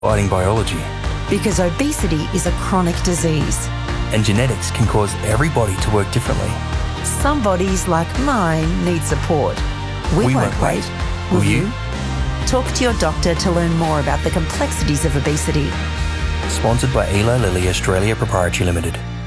fighting biology. Because obesity is a chronic disease. And genetics can cause every body to work differently. Some bodies, like mine, need support. We won't wait. Will you? Talk to your doctor to learn more about the complexities of obesity. Sponsored by Eli Lilly Australia Proprietary Limited.